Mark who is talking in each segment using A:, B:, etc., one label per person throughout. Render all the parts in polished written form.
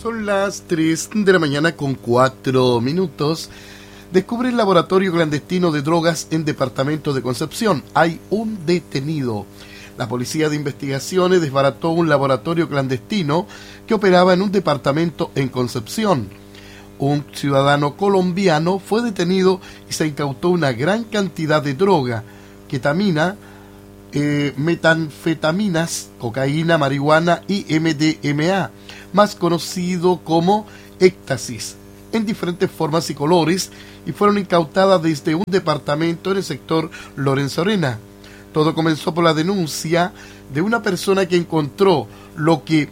A: Son las 3 de la mañana con 4 minutos. Descubre el laboratorio clandestino de drogas en departamento de Concepción. Hay un detenido. La Policía de Investigaciones desbarató un laboratorio clandestino que operaba en un departamento en Concepción. Un ciudadano colombiano fue detenido y se incautó una gran cantidad de droga, ketamina, metanfetaminas, cocaína, marihuana y MDMA, más conocido como éxtasis, en diferentes formas y colores, y fueron incautadas desde un departamento en el sector Lorenzo Arena. Todo comenzó por la denuncia de una persona que encontró lo que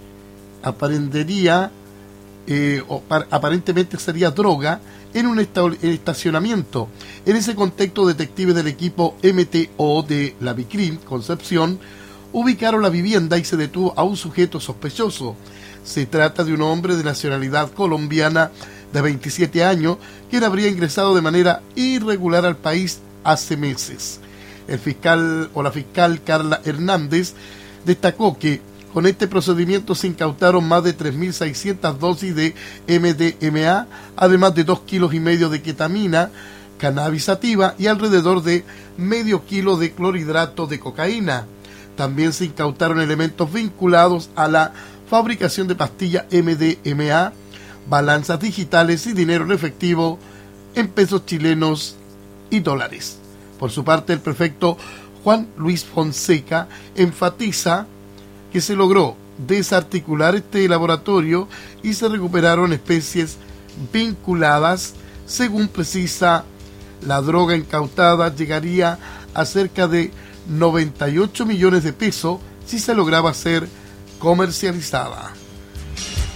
A: aparentemente sería droga en un estacionamiento. En ese contexto, detectives del equipo MTO de la Bicrim Concepción ubicaron la vivienda y se detuvo a un sujeto sospechoso. Se trata de un hombre de nacionalidad colombiana de 27 años, quien habría ingresado de manera irregular al país hace meses. La fiscal Carla Hernández destacó que con este procedimiento se incautaron más de 3.600 dosis de MDMA, además de 2,5 kilos de ketamina, cannabis sativa y alrededor de medio kilo de clorhidrato de cocaína. También se incautaron elementos vinculados a la fabricación de pastillas MDMA, balanzas digitales y dinero en efectivo en pesos chilenos y dólares. Por su parte, el prefecto Juan Luis Fonseca enfatiza que se logró desarticular este laboratorio y se recuperaron especies vinculadas. Según precisa, la droga incautada llegaría a cerca de 98 millones de pesos si se lograba ser comercializada.